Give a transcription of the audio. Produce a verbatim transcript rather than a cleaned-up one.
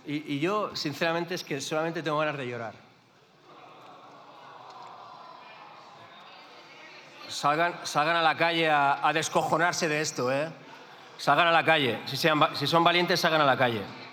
Y, y yo, sinceramente, es que solamente tengo ganas de llorar. Salgan, salgan a la calle a, a descojonarse de esto, ¿eh? Salgan a la calle. Si, sean, si son valientes, salgan a la calle.